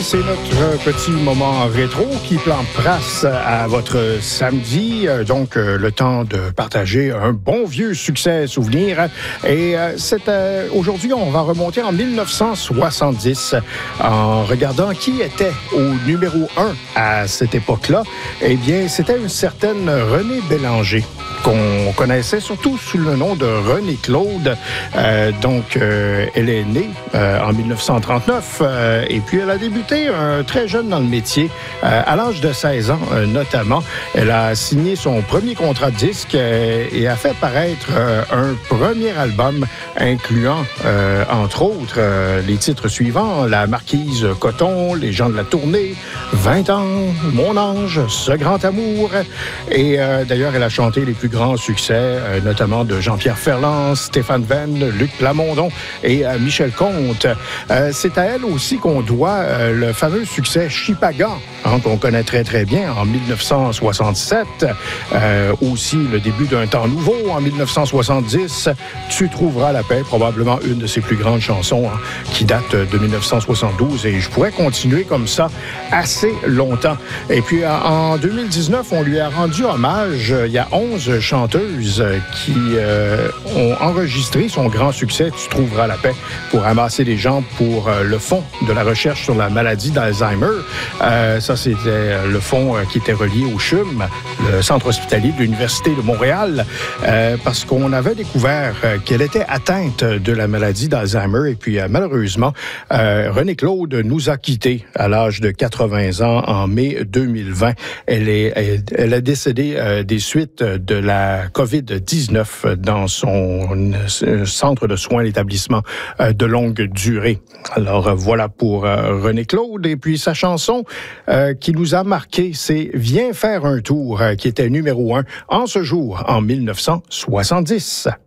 c'est notre petit moment rétro qui plante place à votre samedi. Donc, le temps de partager un bon vieux succès souvenir. Et aujourd'hui, on va remonter en 1970 en regardant qui était au numéro 1 à cette époque-là. Eh bien, c'était une certaine Renée Bélanger, qu'on connaissait surtout sous le nom de Renée Claude. Elle est née en 1939 et puis elle a débuté très jeune dans le métier, à l'âge de 16 ans notamment. Elle a signé son premier contrat de disque et a fait paraître un premier album incluant, entre autres, les titres suivants: La Marquise Coton, Les gens de la tournée, 20 ans, Mon ange, Ce grand amour. Et d'ailleurs, elle a chanté les plus grands succès, notamment de Jean-Pierre Ferland, Stéphane Venn, Luc Plamondon et Michel Comte. C'est à elle aussi qu'on doit le fameux succès Chipagan, qu'on connaît très très bien en 1967. Aussi le début d'un temps nouveau en 1970. Tu trouveras la paix, probablement une de ses plus grandes chansons, qui date de 1972. Et je pourrais continuer comme ça assez longtemps. Et puis en 2019, on lui a rendu hommage. Il y a 11 chanteuses qui ont enregistré son grand succès Tu trouveras la paix pour ramasser des gens pour le fonds de la recherche sur la maladie d'Alzheimer. Ça, c'était le fonds qui était relié au CHUM, le centre hospitalier de l'Université de Montréal, parce qu'on avait découvert qu'elle était atteinte de la maladie d'Alzheimer. Et puis, malheureusement, Renée Claude nous a quittés à l'âge de 80 ans en mai 2020. Elle a décédé des suites de la COVID-19 dans son centre de soins, l'établissement de longue durée. Alors, voilà pour Renée Claude. Et puis, sa chanson qui nous a marqué, c'est Viens faire un tour, qui était numéro 1 en ce jour, en 1970.